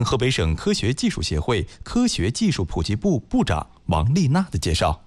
河北省科学技术协会科学技术普及部部长王丽娜的介绍。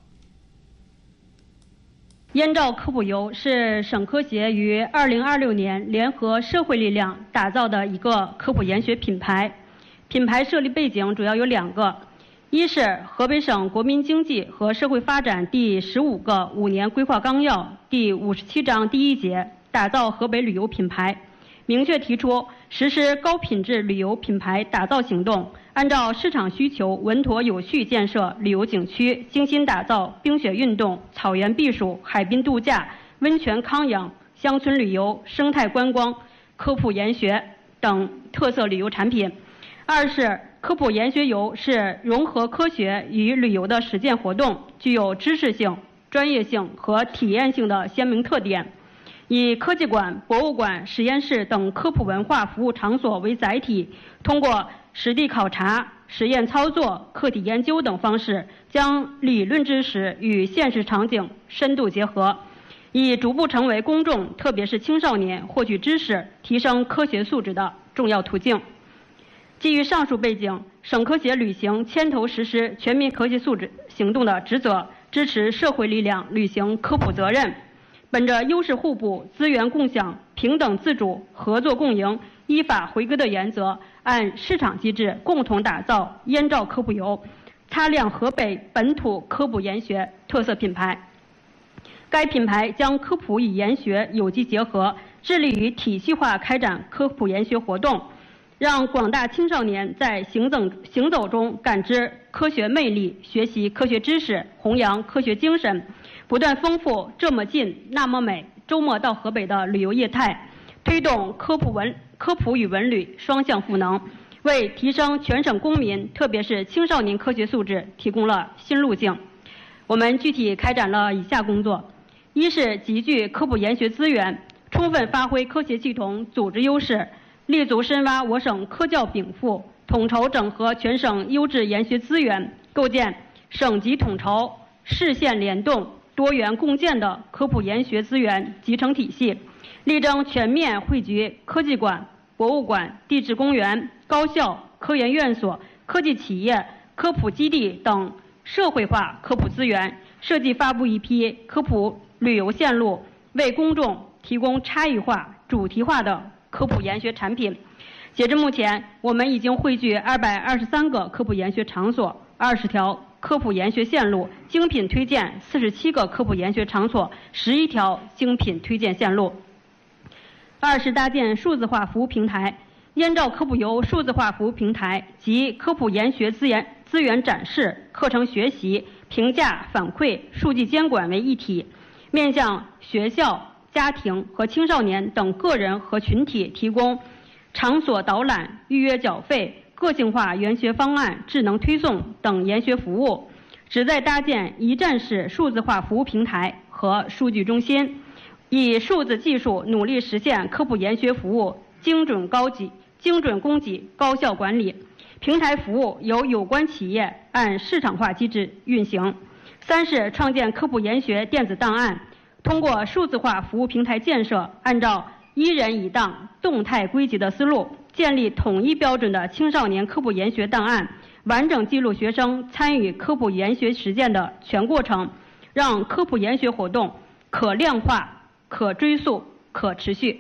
燕赵科普游是省科协于2026年联合社会力量打造的一个科普研学品牌。品牌设立背景主要有2个，一是河北省国民经济和社会发展第15个5年规划纲要第57章第1节打造河北旅游品牌，明确提出实施高品质旅游品牌打造行动，按照市场需求稳妥有序建设旅游景区，精心打造冰雪运动、草原避暑、海滨度假、温泉康养、乡村旅游、生态观光、科普研学等特色旅游产品。二是科普研学游是融合科学与旅游的实践活动，具有知识性、专业性和体验性的鲜明特点，以科技馆、博物馆、实验室等科普文化服务场所为载体，通过实地考察、实验操作、课题研究等方式，将理论知识与现实场景深度结合，以逐步成为公众，特别是青少年获取知识、提升科学素质的重要途径。基于上述背景，省科协履行牵头实施全民科学素质行动的职责，支持社会力量履行科普责任。本着优势互补、资源共享、平等自主、合作共赢、依法回归的原则，按市场机制共同打造燕赵科普游，擦亮河北本土科普研学特色品牌。该品牌将科普与研学有机结合，致力于体系化开展科普研学活动，让广大青少年在行走中感知科学魅力，学习科学知识，弘扬科学精神，不断丰富这么近那么美周末到河北的旅游业态，推动科普与文旅双向赋能，为提升全省公民特别是青少年科学素质提供了新路径。我们具体开展了以下工作：一是集聚科普研学资源，充分发挥科协系统组织优势，立足深挖我省科教禀赋，统筹整合全省优质研学资源，构建省级统筹、市县联动、多元共建的科普研学资源集成体系，力争全面汇聚科技馆、博物馆、地质公园、高校、科研院所、科技企业、科普基地等社会化科普资源，设计发布一批科普旅游线路，为公众提供差异化、主题化的科普研学产品。截至目前，我们已经汇聚223个科普研学场所、20条科普研学线路，精品推荐47个科普研学场所、11条精品推荐线路。二是搭建数字化服务平台，燕赵科普游数字化服务平台及科普研学资源展示、课程学习、评价反馈、数据监管为一体，面向学校、家庭和青少年等个人和群体提供场所导览、预约缴费、个性化研学方案、智能推送等研学服务，旨在搭建一站式数字化服务平台和数据中心，以数字技术努力实现科普研学服务精准供给、高效管理。平台服务由有关企业按市场化机制运行。三是创建科普研学电子档案，通过数字化服务平台建设，按照一人一档动态归集的思路，建立统一标准的青少年科普研学档案，完整记录学生参与科普研学实践的全过程，让科普研学活动可量化、可追溯、可持续。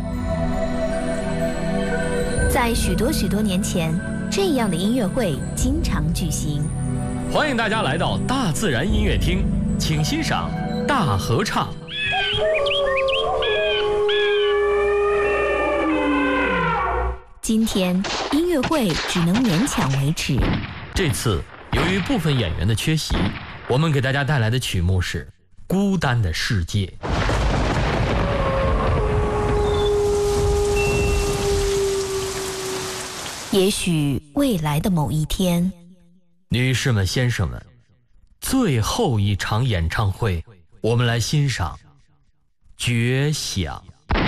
在许多年前，这样的音乐会经常举行。 欢迎大家来到大自然音乐厅，请欣赏大合唱。 今天音乐会只能勉强维持。 这次由于部分演员的缺席，我们给大家带来的曲目是《孤单的世界》。 也许未来的某一天， 女士们、先生们，最后一场演唱会，我们来欣赏《绝响》。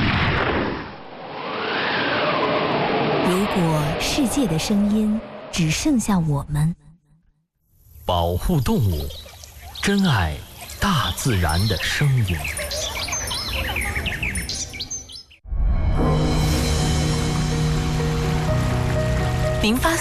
如果世界的声音只剩下我们， 保护动物，珍爱大自然的声音。 您发